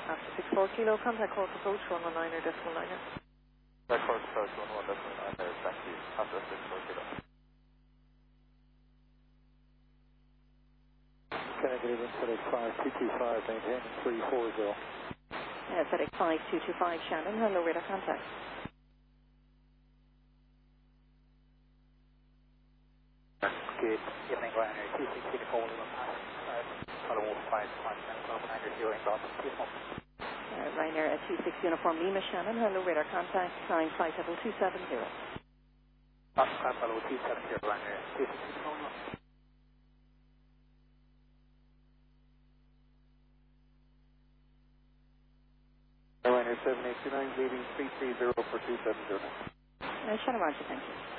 After 64 kilo, contact course approach 119er decimal 9er. That course approach 119er, thank you. After 64 kilo. Connected in FedEx 5225, maintain 340. FedEx 5225 Shannon, hello, radar contact. Good evening, Ryanair 2624, hello, 559 inbound, Ryanair at 26 Uniform Lima Shannon, hello, radar contact, climb flight level 270. Climb level 270, Ryanair 2624. Ryanair 7829, gaining 330 for 270. Shannon, roger, thank you.